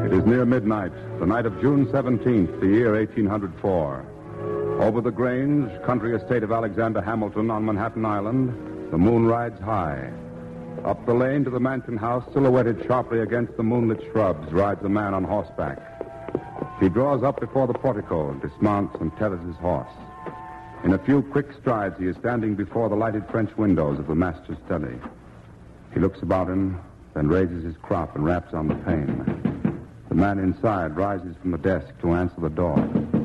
It is near midnight, the night of June 17th, the year 1804. Over the Grange, country estate of Alexander Hamilton on Manhattan Island, the moon rides high. Up the lane to the mansion house, silhouetted sharply against the moonlit shrubs, rides a man on horseback. He draws up before the portico, dismounts, and tethers his horse. In a few quick strides, he is standing before the lighted French windows of the master's study. He looks about him, then raises his crop and raps on the pane. The man inside rises from the desk to answer the door.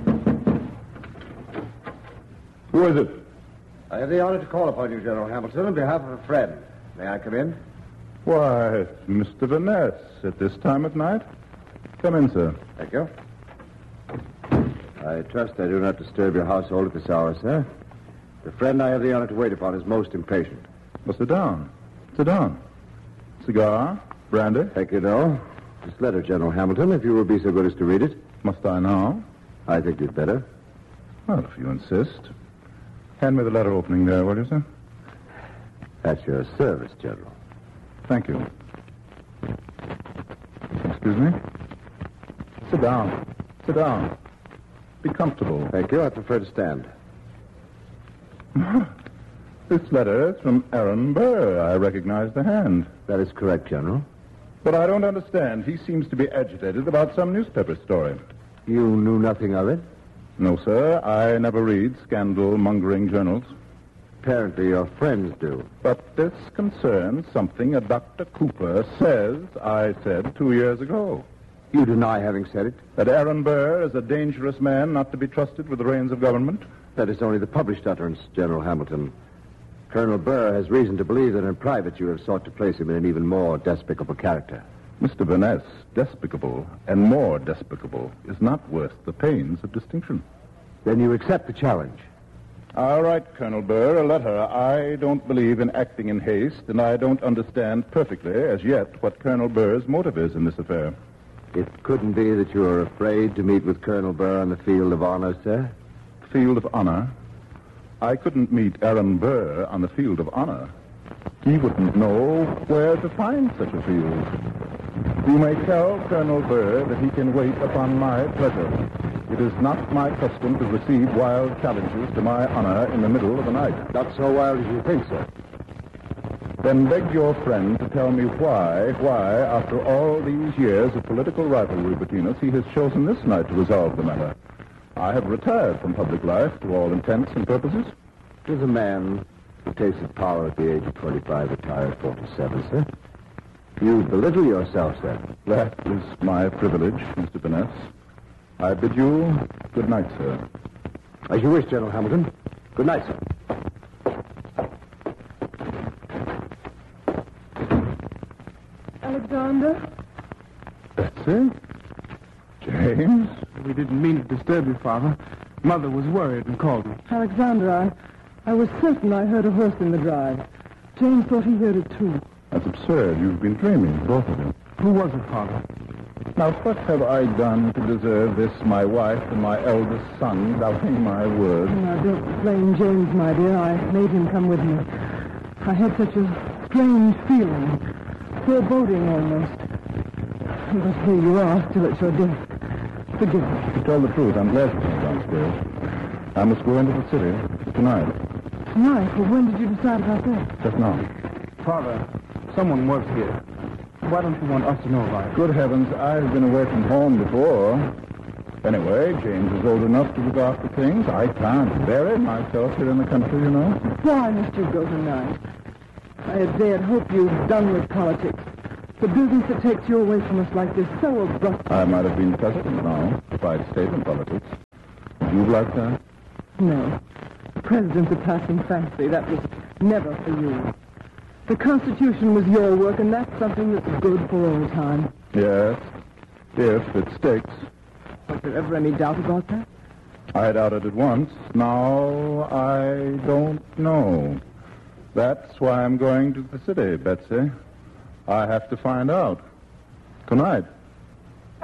Who is it? I have the honor to call upon you, General Hamilton, on behalf of a friend. May I come in? Why, Mr. Vaness, at this time of night? Come in, sir. Thank you. I trust I do not disturb your household at this hour, sir. The friend I have the honor to wait upon is most impatient. Well, sit down. Sit down. Cigar? Brandy? Thank you, no. This letter, General Hamilton, if you will be so good as to read it. Must I now? I think you'd better. Well, if you insist. Hand me the letter opening there, will you, sir? At your service, General. Thank you. Excuse me? Sit down. Sit down. Be comfortable. Thank you. I prefer to stand. This letter is from Aaron Burr. I recognize the hand. That is correct, General. But I don't understand. He seems to be agitated about some newspaper story. You knew nothing of it? No, sir. I never read scandal-mongering journals. Apparently your friends do. But this concerns something a Dr. Cooper says I said 2 years ago. You deny having said it? That Aaron Burr is a dangerous man not to be trusted with the reins of government? That is only the published utterance, General Hamilton. Colonel Burr has reason to believe that in private you have sought to place him in an even more despicable character. Mr. Vaness, despicable and more despicable is not worth the pains of distinction. Then you accept the challenge? All right, Colonel Burr, a letter. I don't believe in acting in haste, and I don't understand perfectly, as yet, what Colonel Burr's motive is in this affair. It couldn't be that you are afraid to meet with Colonel Burr on the field of honor, sir? Field of honor? I couldn't meet Aaron Burr on the field of honor. He wouldn't know where to find such a field. You may tell Colonel Burr that he can wait upon my pleasure. It is not my custom to receive wild challenges to my honor in the middle of the night. Not so wild as you think, sir. Then beg your friend to tell me why, after all these years of political rivalry between us, he has chosen this night to resolve the matter. I have retired from public life to all intents and purposes. Does a man who tasted power at the age of 25 retire at 47, sir? You belittle yourself, sir. That is my privilege, Mr. Vaness. I bid you good night, sir. As you wish, General Hamilton. Good night, sir. Alexander? Betsy? James? We didn't mean to disturb you, Father. Mother was worried and called me. Alexander, I was certain I heard a horse in the drive. James thought he heard it, too. That's absurd. You've been dreaming, both of you. Who was it, Father? Now, what have I done to deserve this, my wife and my eldest son, doubting my word? Now, don't blame James, my dear. I made him come with me. I had such a strange feeling, foreboding almost. But here you are, still at your desk. Forgive me. To tell the truth, I'm glad you came downstairs. I must go into the city tonight. Tonight? Well, when did you decide about that? Just now. Father, someone works here. Why don't you want us to know about it? Good heavens, I've been away from home before. Anyway, James is old enough to look after things. I can't bury myself here in the country, you know. Why must you go tonight? I had dared hope you'd done with politics. The business that takes you away from us like this so abrupt. I might have been president now, if I'd stayed in politics. Would you like that? No. The president's a passing fancy. That was never for you. The Constitution was your work, and that's something that's good for all time. Yes, if it sticks. Was there ever any doubt about that? I doubted it once. Now I don't know. That's why I'm going to the city, Betsy. I have to find out. Tonight.